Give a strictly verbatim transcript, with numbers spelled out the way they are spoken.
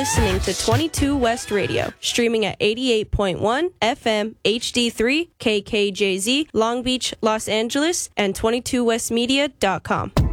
listening to twenty-two West Radio, streaming at eighty-eight point one F M H D three K K J Z, Long Beach, Los Angeles, and twenty-two west media dot com.